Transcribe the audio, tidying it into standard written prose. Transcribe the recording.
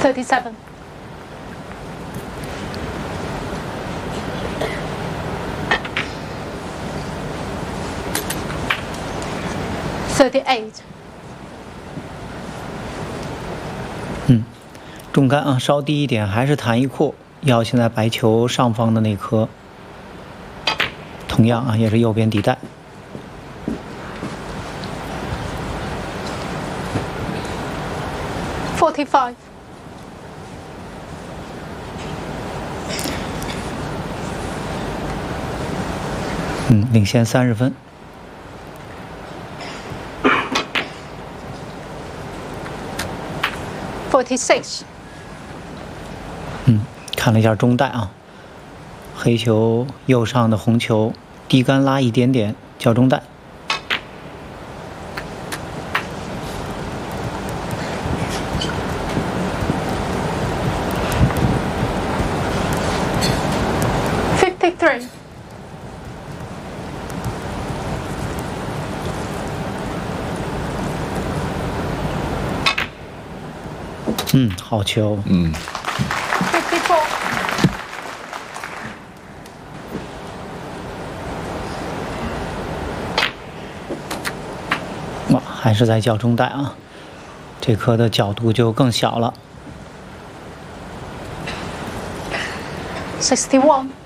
37. 38. 中杆啊，稍低一点，还是弹一库，要现在白球上方的那颗。同样啊，也是右边底带。 45. 领先30分。 46. 看了一下中带啊，黑球右上的红球低杆拉一点点，叫中带。 53. 好球。 54. 哇，还是在叫中带啊，这颗的角度就更小了。 61.